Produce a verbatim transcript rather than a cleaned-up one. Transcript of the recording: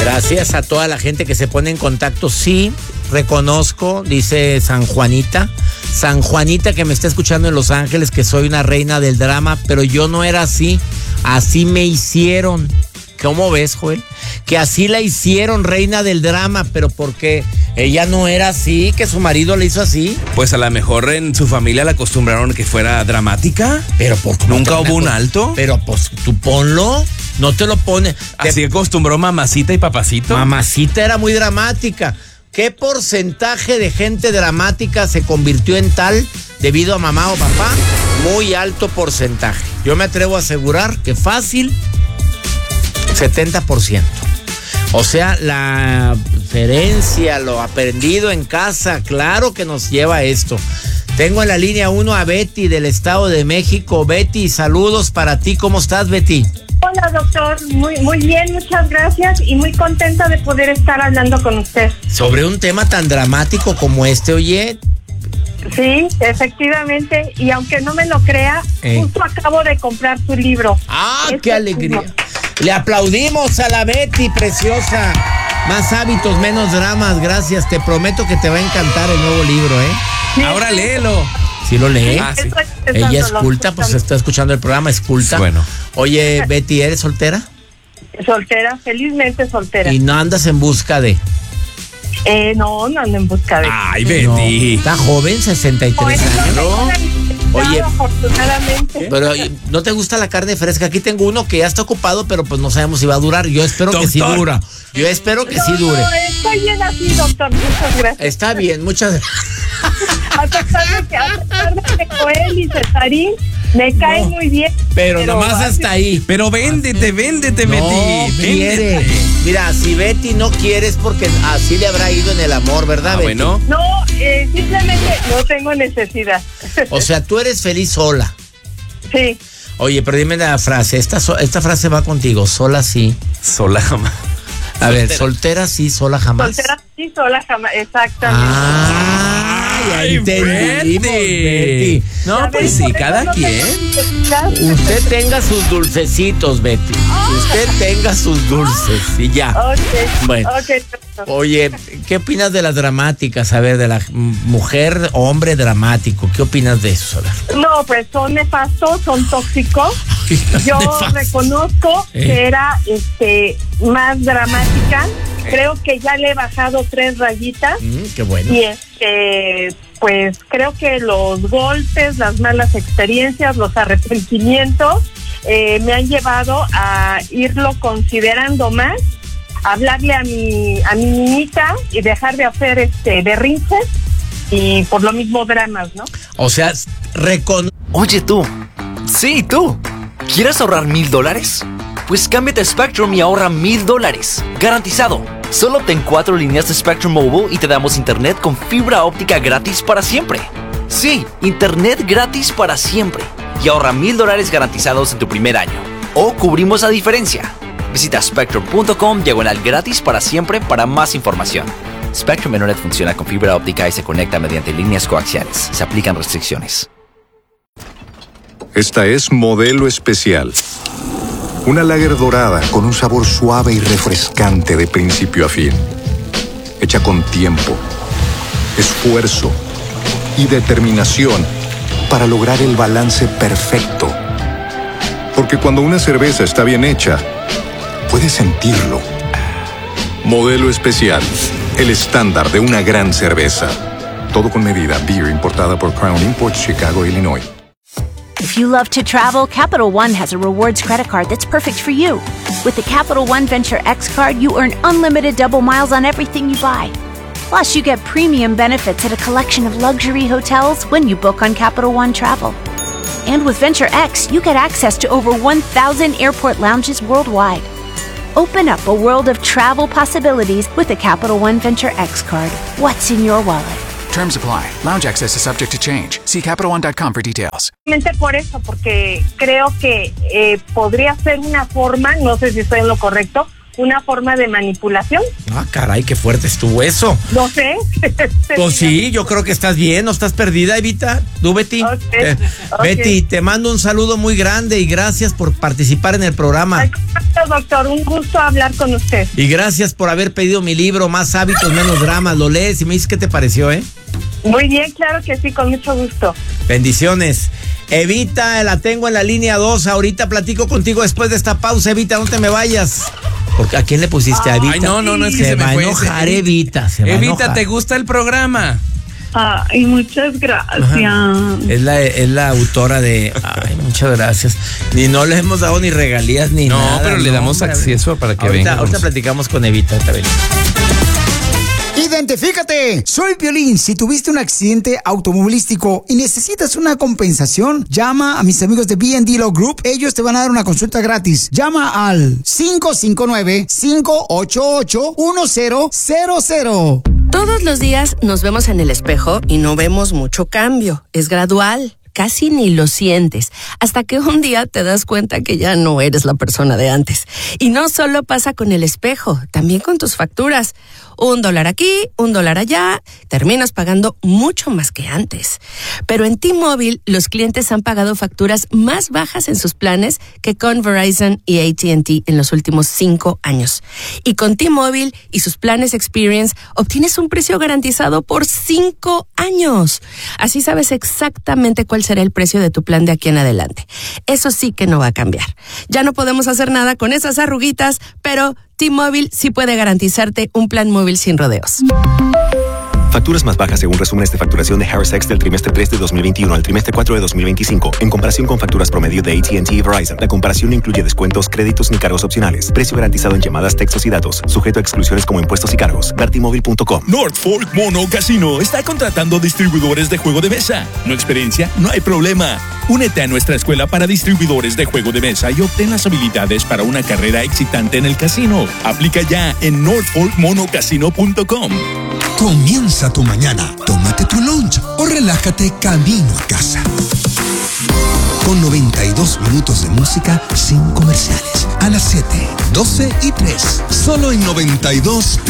Gracias a toda la gente que se pone en contacto. Sí, reconozco, dice San Juanita. San Juanita que me está escuchando en Los Ángeles, que soy una reina del drama, pero yo no era así. Así me hicieron. ¿Cómo ves, Joel? Que así la hicieron reina del drama, pero porque ella no era así, que su marido le hizo así. Pues a lo mejor en su familia la acostumbraron que fuera dramática. Pero por ¿Nunca hubo un alto? Pero pues tú ponlo, no te lo pones. Así acostumbró mamacita y papacito. Mamacita era muy dramática. ¿Qué porcentaje de gente dramática se convirtió en tal debido a mamá o papá? Muy alto porcentaje. Yo me atrevo a asegurar que fácil, setenta por ciento. O sea, la diferencia, lo aprendido en casa, claro que nos lleva a esto. Tengo en la línea uno a Betty del Estado de México. Betty, saludos para ti. ¿Cómo estás, Betty? Hola, doctor. Muy, muy bien, muchas gracias y muy contenta de poder estar hablando con usted. Sobre un tema tan dramático como este, oye. Sí, efectivamente. Y aunque no me lo crea, eh. justo acabo de comprar su libro. ¡Ah, este qué alegría! Libro. Le aplaudimos a la Betty, preciosa. Más hábitos, menos dramas. Gracias. Te prometo que te va a encantar el nuevo libro, ¿eh? Sí, ahora sí. Léelo. ¿Sí lo lee? Ah, sí. Ella es culta, pues está escuchando el programa, es culta. Bueno. Oye, Betty, ¿eres soltera? Soltera, felizmente soltera. ¿Y no andas en busca de...? Eh, no, no ando en busca de... Ay, Betty. No, está joven, sesenta y tres años. No, oye, afortunadamente. Pero ¿no te gusta la carne fresca? Aquí tengo uno que ya está ocupado, pero pues no sabemos si va a durar. Yo espero doctor. que sí dura. Yo espero que no, sí dure. No, estoy bien así, doctor. Muchas gracias. Está bien, muchas gracias. A pesar de que, a pesar de que Joel y Cesarín me caen no, muy bien. Pero, pero nomás así, hasta ahí. Pero véndete, véndete, no, Betty. Quiere. Véndete. Mira, si Betty no quiere es porque así le habrá ido en el amor, ¿verdad, ah, Betty? Bueno. No, eh, simplemente no tengo necesidad. O sea, tú eres feliz sola. Sí. Oye, pero dime la frase. Esta, esta frase va contigo. Sola sí. Sola jamás. A soltera. ver, soltera sí, sola jamás. Soltera sí, sola jamás, exactamente. Ah, ya entendimos, Betty. No, pues sí, cada quien. Usted tenga sus dulcecitos, Betty. Usted tenga sus dulces y ya. Ok. Bueno. Okay. Oye, ¿qué opinas de las dramáticas? A ver, de la mujer, hombre dramático. ¿Qué opinas de eso? A ver. No, pues son nefastos, son tóxicos. Yo nefasto. reconozco eh. que era este más dramática. Creo que ya le he bajado tres rayitas. Mm, qué bueno. Y este, pues creo que los golpes, las malas experiencias, los arrepentimientos eh, me han llevado a irlo considerando más, hablarle a mi a mi niñita y dejar de hacer este berrinches y por lo mismo dramas, ¿no? O sea, recon... Oye tú, sí tú, ¿quieres ahorrar mil dólares? Pues cámbiate a Spectrum y ahorra mil dólares, garantizado. Solo obtén cuatro líneas de Spectrum Mobile y te damos internet con fibra óptica gratis para siempre. Sí, internet gratis para siempre. Y ahorra mil dólares garantizados en tu primer año. O cubrimos la diferencia. Visita spectrum punto com diagonal gratis para siempre para más información. Spectrum Internet funciona con fibra óptica y se conecta mediante líneas coaxiales. Se aplican restricciones. Esta es Modelo Especial. Una lager dorada con un sabor suave y refrescante de principio a fin. Hecha con tiempo, esfuerzo y determinación para lograr el balance perfecto. Porque cuando una cerveza está bien hecha, puedes sentirlo. Modelo Especial, el estándar de una gran cerveza. Todo con medida. Beer importada por Crown Imports, Chicago, Illinois. If you love to travel, Capital One has a rewards credit card that's perfect for you. With the Capital One Venture X card, you earn unlimited double miles on everything you buy. Plus, you get premium benefits at a collection of luxury hotels when you book on Capital One Travel. And with Venture X, you get access to over one thousand airport lounges worldwide. Open up a world of travel possibilities with the Capital One Venture X card. What's in your wallet? Terms apply. Lounge access is subject to change. See Capital One dot com for details. Por eso, porque creo que eh, podría ser una forma, no sé si estoy en lo correcto, una forma de manipulación. Ah, caray, qué fuerte estuvo eso. No sé. Pues sí, yo creo que estás bien, no estás perdida, Evita. ¿Tú, Betty? Okay, Eh, okay. Betty, te mando un saludo muy grande y gracias por participar en el programa. Al contrario, doctor, un gusto hablar con usted. Y gracias por haber pedido mi libro, Más hábitos, menos dramas. Lo lees y me dices qué te pareció, ¿eh? Muy bien, claro que sí, con mucho gusto. Bendiciones. Evita, la tengo en la línea dos. Ahorita platico contigo después de esta pausa. Evita, no te me vayas. Porque ¿a quién le pusiste a Evita? Ay, no, no, no, es que se, se me va a fue enojar, ese- Evita. Se va a Evita, enojar. ¿te gusta el programa? Ay, muchas gracias. Es la, es la autora de. Ay, muchas gracias. Ni no le hemos dado ni regalías ni No, nada. pero le damos hombre. acceso para que ahorita, venga. ahorita platicamos con Evita. Ahorita venimos. Identifícate, soy Piolín. Si tuviste un accidente automovilístico y necesitas una compensación, llama a mis amigos de B and D Law Group. Ellos te van a dar una consulta gratis. Llama al cinco cinco nueve, cinco ocho ocho, uno cero cero cero. Todos los días nos vemos en el espejo y no vemos mucho cambio. Es gradual. Casi ni lo sientes, hasta que un día te das cuenta que ya no eres la persona de antes. Y no solo pasa con el espejo, también con tus facturas. Un dólar aquí, un dólar allá, terminas pagando mucho más que antes. Pero en T-Mobile, los clientes han pagado facturas más bajas en sus planes que con Verizon y A T and T en los últimos cinco años. Y con T-Mobile y sus planes Experience, obtienes un precio garantizado por cinco años. Así sabes exactamente cuál será el precio de tu plan de aquí en adelante. Eso sí que no va a cambiar. Ya no podemos hacer nada con esas arruguitas, pero T-Mobile sí puede garantizarte un plan móvil sin rodeos. Facturas más bajas según resúmenes de facturación de Harris X del trimestre tres de dos mil veintiuno al trimestre cuatro de dos mil veinticinco. En comparación con facturas promedio de A T and T y Verizon, la comparación no incluye descuentos, créditos ni cargos opcionales. Precio garantizado en llamadas, textos y datos. Sujeto a exclusiones como impuestos y cargos. ver t mobile punto com. North Fork Mono Casino está contratando distribuidores de juego de mesa. ¿No experiencia? No hay problema. Únete a nuestra escuela para distribuidores de juego de mesa y obtén las habilidades para una carrera excitante en el casino. Aplica ya en north fork mono casino punto com. Comienza tu mañana, tómate tu lunch o relájate camino a casa. Con noventa y dos minutos de música sin comerciales. A las siete, doce y tres. Solo en noventa y dos.